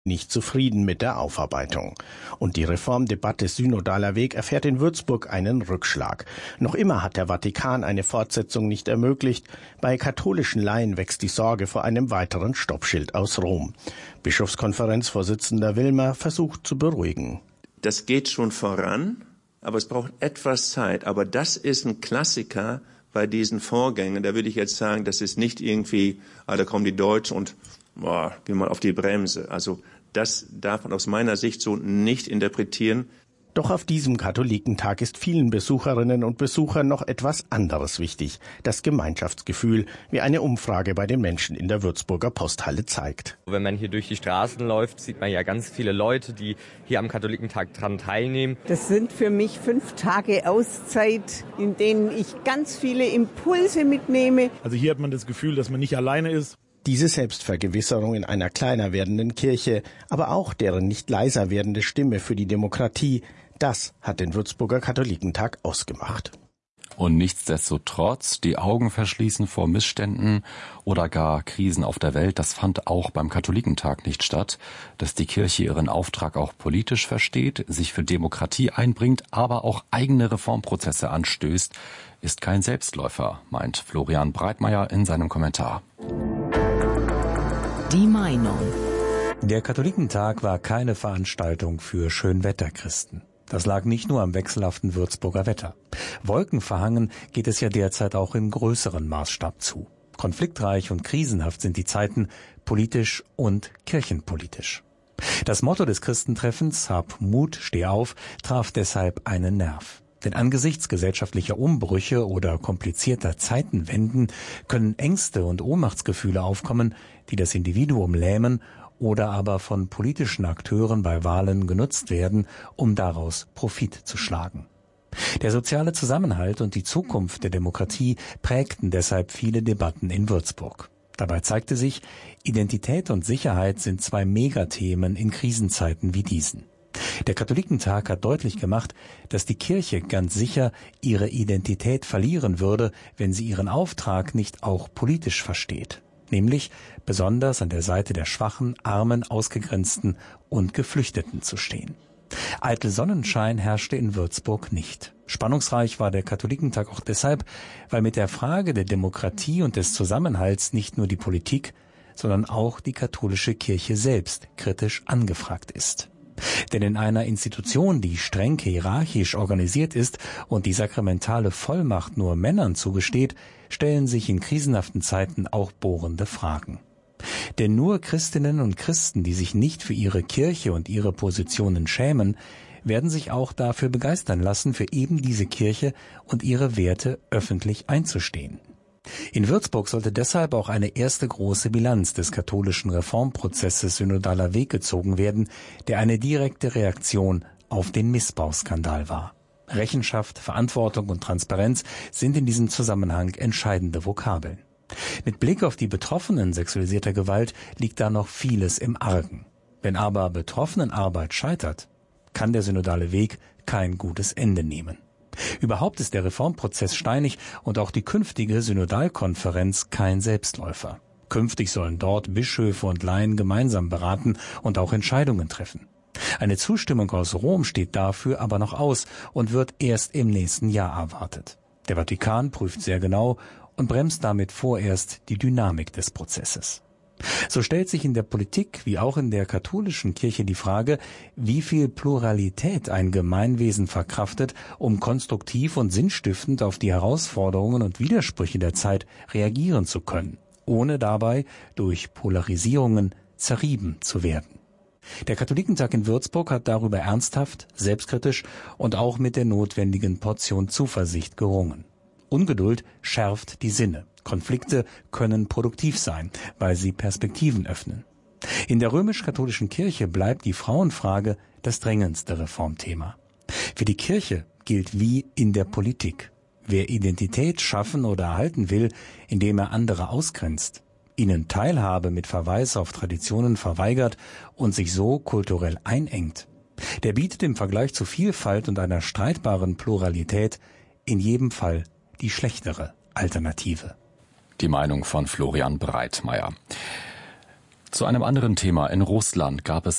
nicht zufrieden mit der Aufarbeitung. Und die Reformdebatte Synodaler Weg erfährt in Würzburg einen Rückschlag. Noch immer hat der Vatikan eine Fortsetzung nicht ermöglicht. Bei katholischen Laien wächst die Sorge vor einem weiteren Stoppschild aus Rom. Bischofskonferenzvorsitzender Wilmer versucht zu beruhigen. Das geht schon voran, aber es braucht etwas Zeit. Aber das ist ein Klassiker bei diesen Vorgängen. Da würde ich jetzt sagen, das ist nicht irgendwie, da kommen die Deutschen und gehen mal auf die Bremse. Also das darf man aus meiner Sicht so nicht interpretieren. Doch auf diesem Katholikentag ist vielen Besucherinnen und Besuchern noch etwas anderes wichtig. Das Gemeinschaftsgefühl, wie eine Umfrage bei den Menschen in der Würzburger Posthalle zeigt. Wenn man hier durch die Straßen läuft, sieht man ja ganz viele Leute, die hier am Katholikentag dran teilnehmen. Das sind für mich 5 Tage Auszeit, in denen ich ganz viele Impulse mitnehme. Also hier hat man das Gefühl, dass man nicht alleine ist. Diese Selbstvergewisserung in einer kleiner werdenden Kirche, aber auch deren nicht leiser werdende Stimme für die Demokratie, das hat den Würzburger Katholikentag ausgemacht. Und nichtsdestotrotz die Augen verschließen vor Missständen oder gar Krisen auf der Welt, das fand auch beim Katholikentag nicht statt. Dass die Kirche ihren Auftrag auch politisch versteht, sich für Demokratie einbringt, aber auch eigene Reformprozesse anstößt, ist kein Selbstläufer, meint Florian Breitmeier in seinem Kommentar. Die Meinung. Der Katholikentag war keine Veranstaltung für Schönwetterchristen. Das lag nicht nur am wechselhaften Würzburger Wetter. Wolkenverhangen geht es ja derzeit auch im größeren Maßstab zu. Konfliktreich und krisenhaft sind die Zeiten, politisch und kirchenpolitisch. Das Motto des Christentreffens, Hab Mut, steh auf, traf deshalb einen Nerv. Denn angesichts gesellschaftlicher Umbrüche oder komplizierter Zeitenwenden können Ängste und Ohnmachtsgefühle aufkommen, die das Individuum lähmen oder aber von politischen Akteuren bei Wahlen genutzt werden, um daraus Profit zu schlagen. Der soziale Zusammenhalt und die Zukunft der Demokratie prägten deshalb viele Debatten in Würzburg. Dabei zeigte sich, Identität und Sicherheit sind 2 Megathemen in Krisenzeiten wie diesen. Der Katholikentag hat deutlich gemacht, dass die Kirche ganz sicher ihre Identität verlieren würde, wenn sie ihren Auftrag nicht auch politisch versteht. Nämlich besonders an der Seite der Schwachen, Armen, Ausgegrenzten und Geflüchteten zu stehen. Eitel Sonnenschein herrschte in Würzburg nicht. Spannungsreich war der Katholikentag auch deshalb, weil mit der Frage der Demokratie und des Zusammenhalts nicht nur die Politik, sondern auch die katholische Kirche selbst kritisch angefragt ist. Denn in einer Institution, die streng hierarchisch organisiert ist und die sakramentale Vollmacht nur Männern zugesteht, stellen sich in krisenhaften Zeiten auch bohrende Fragen. Denn nur Christinnen und Christen, die sich nicht für ihre Kirche und ihre Positionen schämen, werden sich auch dafür begeistern lassen, für eben diese Kirche und ihre Werte öffentlich einzustehen. In Würzburg sollte deshalb auch eine erste große Bilanz des katholischen Reformprozesses Synodaler Weg gezogen werden, der eine direkte Reaktion auf den Missbrauchsskandal war. Rechenschaft, Verantwortung und Transparenz sind in diesem Zusammenhang entscheidende Vokabeln. Mit Blick auf die Betroffenen sexualisierter Gewalt liegt da noch vieles im Argen. Wenn aber Betroffenenarbeit scheitert, kann der synodale Weg kein gutes Ende nehmen. Überhaupt ist der Reformprozess steinig und auch die künftige Synodalkonferenz kein Selbstläufer. Künftig sollen dort Bischöfe und Laien gemeinsam beraten und auch Entscheidungen treffen. Eine Zustimmung aus Rom steht dafür aber noch aus und wird erst im nächsten Jahr erwartet. Der Vatikan prüft sehr genau und bremst damit vorerst die Dynamik des Prozesses. So stellt sich in der Politik wie auch in der katholischen Kirche die Frage, wie viel Pluralität ein Gemeinwesen verkraftet, um konstruktiv und sinnstiftend auf die Herausforderungen und Widersprüche der Zeit reagieren zu können, ohne dabei durch Polarisierungen zerrieben zu werden. Der Katholikentag in Würzburg hat darüber ernsthaft, selbstkritisch und auch mit der notwendigen Portion Zuversicht gerungen. Ungeduld schärft die Sinne. Konflikte können produktiv sein, weil sie Perspektiven öffnen. In der römisch-katholischen Kirche bleibt die Frauenfrage das drängendste Reformthema. Für die Kirche gilt wie in der Politik: Wer Identität schaffen oder erhalten will, indem er andere ausgrenzt, ihnen Teilhabe mit Verweis auf Traditionen verweigert und sich so kulturell einengt, der bietet im Vergleich zu Vielfalt und einer streitbaren Pluralität in jedem Fall die schlechtere Alternative. Die Meinung von Florian Breitmeier. Zu einem anderen Thema. In Russland gab es